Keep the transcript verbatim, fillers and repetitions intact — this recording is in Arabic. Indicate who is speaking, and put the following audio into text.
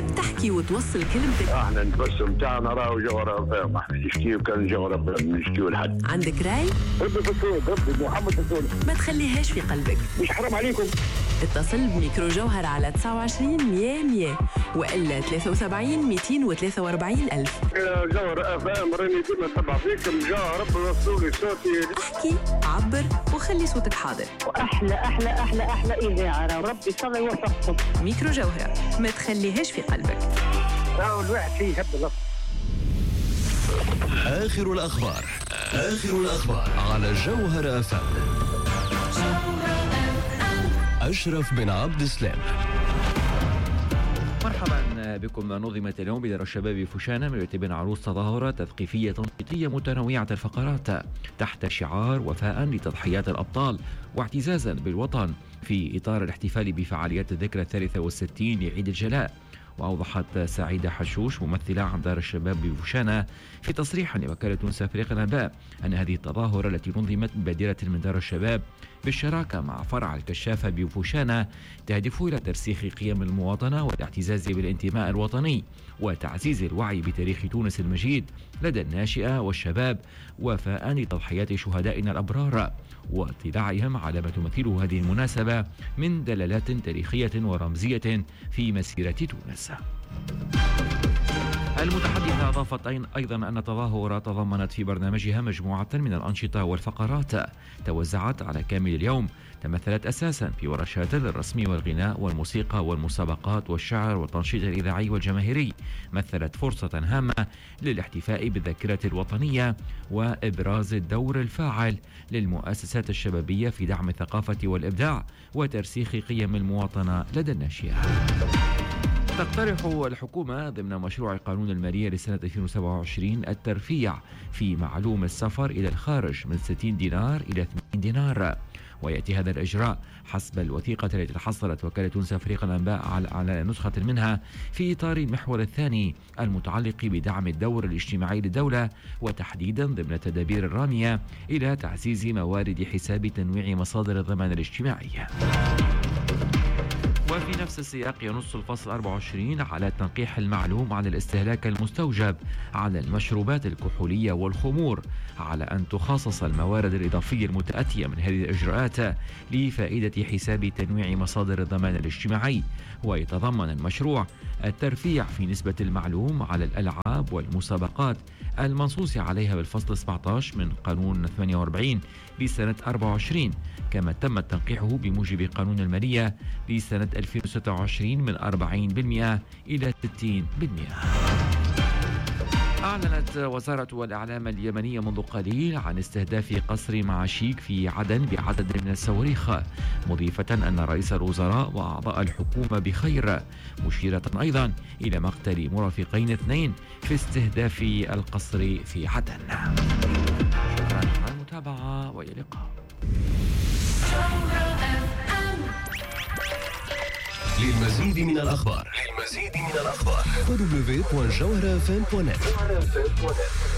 Speaker 1: تحب تحكي وتوصل كلمتك؟
Speaker 2: احنا نتبسم تاعنا راهو جوهرة فاهم، احنا نشكيو كان جوهرة نشكيو لحد.
Speaker 1: عندك راي؟
Speaker 2: ربي فتون ربي محمد فتون،
Speaker 1: ما تخليهاش في قلبك.
Speaker 2: مش حرام عليكم.
Speaker 1: اتصل بميكرو جوهر على تسعة وعشرين مية مية وإلا ثلاثة وسبعين مئتين وثلاثة وأربعين ألف.
Speaker 2: يا جوهرة فاهم راني ديما نتبع فيكم، جا ربي وصلوا لي صوتي.
Speaker 1: احكي، عبر وخلي صوتك حاضر.
Speaker 3: واحلى احلى احلى احلى اذاعه، ربي صلي وفقكم.
Speaker 1: ميكرو جوهرة، ما تخليهاش في قلبك.
Speaker 2: راهو الواحد فيه يحب اللطف.
Speaker 4: آخر الأخبار آخر الأخبار على جوهرة أف أم. أشرف بن عبد السلام.
Speaker 5: مرحبا بكم. نظمت اليوم بدار الشباب فوشانا من يرتبن عروض تظاهرة تثقيفية تنشيطية متنوعة الفقرات تحت شعار وفاء لتضحيات الأبطال واعتزازا بالوطن في إطار الاحتفال بفعاليات الذكرى الثالثة والستين لعيد الجلاء. وأوضحت سعيدة حشوش ممثلة عن دار الشباب بفوشانا في تصريح لوكالة تونس أفريقيا الأنباء أن هذه التظاهرة التي نظمت ببادرة من دار الشباب بالشراكة مع فرع الكشافة بفوشانا تهدف إلى ترسيخ قيم المواطنة والاعتزاز بالانتماء الوطني وتعزيز الوعي بتاريخ تونس المجيد لدى الناشئة والشباب وفاء لتضحيات شهدائنا الأبرار واطلاعهم على ما تمثله هذه المناسبة من دلالات تاريخية ورمزية في مسيرة تونس. المتحدثة أضافت أيضا أن التظاهرة تضمنت في برنامجها مجموعة من الأنشطة والفقرات توزعت على كامل اليوم، تمثلت أساسا في ورشات للرسم والغناء والموسيقى والمسابقات والشعر والتنشيط الإذاعي والجماهيري. مثلت فرصة هامة للاحتفاء بالذاكرة الوطنية وإبراز الدور الفاعل للمؤسسات الشبابية في دعم الثقافة والإبداع وترسيخ قيم المواطنة لدى الناشئة. تقترح الحكومة ضمن مشروع القانون المالية لسنة ألفين وسبعة وعشرين الترفيع في معلوم السفر إلى الخارج من ستين دينار إلى ثمانين دينار، ويأتي هذا الإجراء حسب الوثيقة التي تحصلت وكالة تونس أفريقيا الأنباء على نسخة منها في إطار المحور الثاني المتعلق بدعم الدور الاجتماعي للدولة وتحديدا ضمن التدابير الرامية إلى تعزيز موارد حساب تنويع مصادر الضمان الاجتماعي. وفي نفس السياق ينص الفصل أربعة وعشرين على تنقيح المعلوم عن الاستهلاك المستوجب على المشروبات الكحولية والخمور على أن تخصص الموارد الإضافية المتأتية من هذه الإجراءات لفائدة حساب تنويع مصادر الضمان الاجتماعي. ويتضمن المشروع الترفيع في نسبة المعلوم على الألعاب والمسابقات المنصوص عليها بالفصل سبعة عشر من قانون ثمانية وأربعين لسنة أربعة وعشرين، كما تم تنقيحه بموجب قانون المالية لسنة ألفين وستة وعشرين من أربعين بالمئة إلى ستين بالمئة. أعلنت وزارة الإعلام اليمنية منذ قليل عن استهداف قصر معاشيك في عدن بعدد من الصواريخ، مضيفة أن رئيس الوزراء وأعضاء الحكومة بخير، مشيرة أيضا إلى مقتل مرافقين اثنين في استهداف القصر في عدن. شكرا على المتابعة وإلى اللقاء.
Speaker 4: للمزيد من الأخبار للمزيد من الأخبار دبليو دبليو دوت جوهرة اف ام دوت نت.